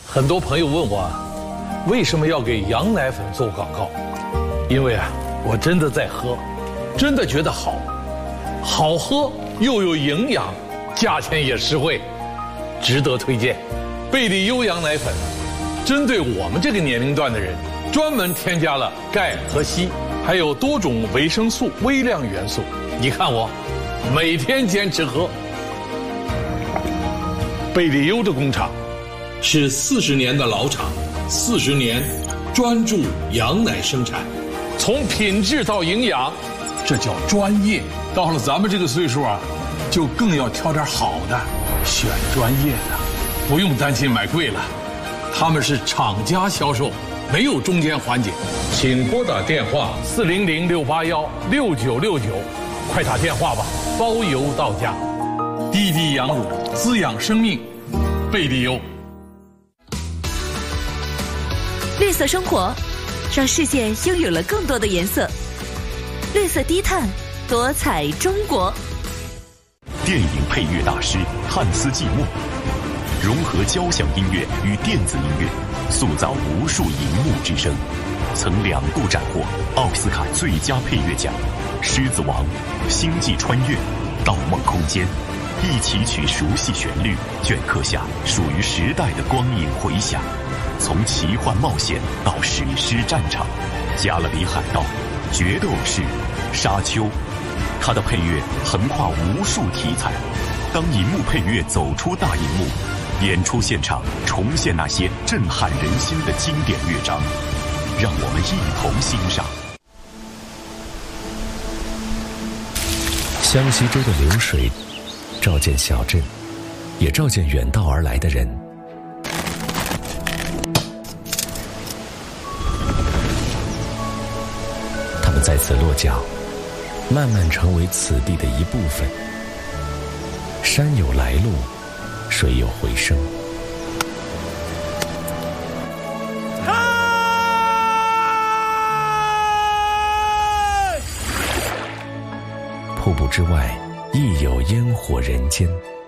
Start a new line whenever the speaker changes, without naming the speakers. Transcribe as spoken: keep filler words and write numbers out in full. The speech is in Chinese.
很多朋友问我，为什么要给羊奶粉做广告？因为啊，我真的在喝，真的觉得好，好喝又有营养，价钱也实惠，值得推荐。贝利优羊奶粉针对我们这个年龄段的人，专门添加了钙和硒，还有多种维生素、微量元素。你看我，每天坚持喝。贝利优的工厂是四十年的老厂，四十年专注羊奶生产，从品质到营养，这叫专业。到了咱们这个岁数啊，就更要挑点好的，选专业的，不用担心买贵了。他们是厂家销售，没有中间环节。请拨打电话四零零六八幺六九六九，快打电话吧，包邮到家。滴滴羊乳，滋养生命，贝利优。
绿色生活，让世界拥有了更多的颜色。绿色低碳，多彩中国。
电影配乐大师汉斯季默，融合交响音乐与电子音乐，塑造无数银幕之声，曾两度斩获奥斯卡最佳配乐奖。《狮子王》《星际穿越》《盗梦空间》，一起曲熟悉旋律，镌刻下属于时代的光影回响。从奇幻冒险到史诗战场，加勒比海盗、决斗士、沙丘，他的配乐横跨无数题材。当银幕配乐走出大银幕，演出现场重现那些震撼人心的经典乐章，让我们一同欣赏。
湘西州的流水照见小镇，也照见远道而来的人。他们在此落脚，慢慢成为此地的一部分。山有来路，水有回声。瀑布之外，亦有烟火人间。